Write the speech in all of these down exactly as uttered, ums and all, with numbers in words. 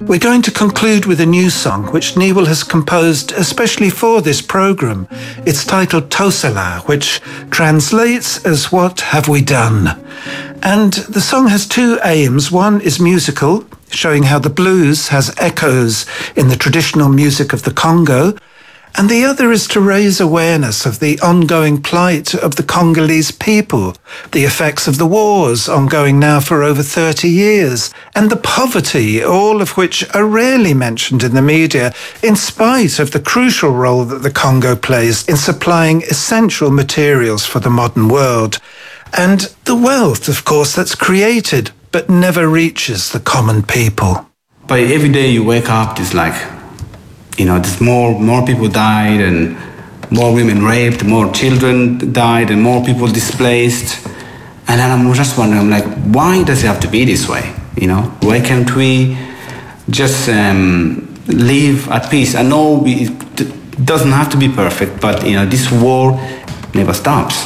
We're going to conclude with a new song which Niwal has composed especially for this programme. It's titled Tosala, which translates as What Have We Done? And the song has two aims. One is musical, showing how the blues has echoes in the traditional music of the Congo, and the other is to raise awareness of the ongoing plight of the Congolese people, the effects of the wars ongoing now for over thirty years, and the poverty, all of which are rarely mentioned in the media, in spite of the crucial role that the Congo plays in supplying essential materials for the modern world. And the wealth, of course, that's created but never reaches the common people. But every day you wake up, it's like, you know, there's more more people died, and more women raped, more children died, and more people displaced. And then I'm just wondering, I'm like, why does it have to be this way? You know, why can't we just um, live at peace? I know it doesn't have to be perfect, but you know, this war never stops.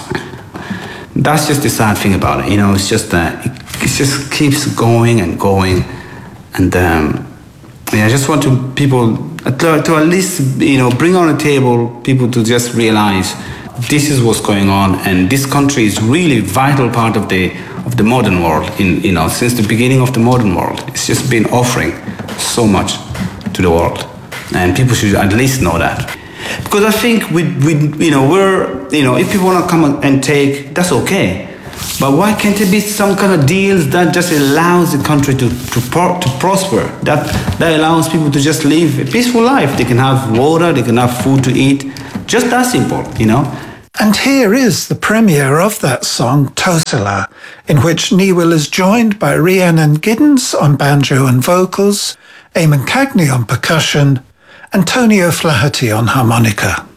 That's just the sad thing about it. You know, it's just that uh, it, it just keeps going and going, and um, yeah, I just want to people. To, to at least, you know, bring on the table people to just realize this is what's going on, and this country is really a vital part of the of the modern world. In you know, since the beginning of the modern world, it's just been offering so much to the world, and people should at least know that. Because I think we we you know we're you know if people want to come and take, that's okay. But why can't it be some kind of deals that just allows the country to to, pro- to prosper? That that allows people to just live a peaceful life. They can have water, they can have food to eat. Just that simple, you know. And here is the premiere of that song, Tosala, in which Niwal is joined by Rhiannon Giddens on banjo and vocals, Eamon Cagney on percussion, and Tony O'Flaherty on harmonica.